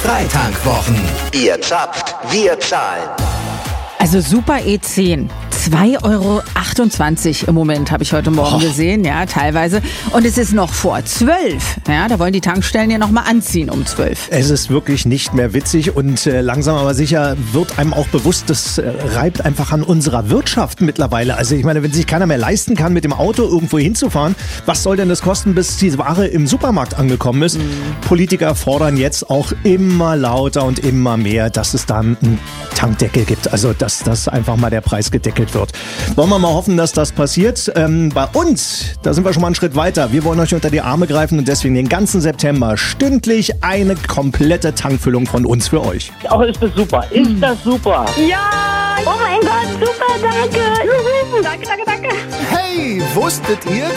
Freitankwwochen. Ihr zapft, wir zahlen. Also Super E10, 2,28 € im Moment, habe ich heute Morgen gesehen, ja, teilweise. Und es ist noch vor 12. Ja, da wollen die Tankstellen ja nochmal anziehen um 12. Es ist wirklich nicht mehr witzig und langsam aber sicher wird einem auch bewusst, das reibt einfach an unserer Wirtschaft mittlerweile. Also ich meine, wenn sich keiner mehr leisten kann, mit dem Auto irgendwo hinzufahren, was soll denn das kosten, bis die Ware im Supermarkt angekommen ist? Politiker fordern jetzt auch immer lauter und immer mehr, dass es da einen Tankdeckel gibt. Also dass einfach mal der Preis gedeckelt wird. Wollen wir mal hoffen, dass das passiert. Bei uns, da sind wir schon mal einen Schritt weiter. Wir wollen euch unter die Arme greifen und deswegen den ganzen September stündlich eine komplette Tankfüllung von uns für euch. Auch ist das super. Ist das super? Ja! Oh mein Gott, super, danke! Juhu. Danke. Hey, wusstet ihr,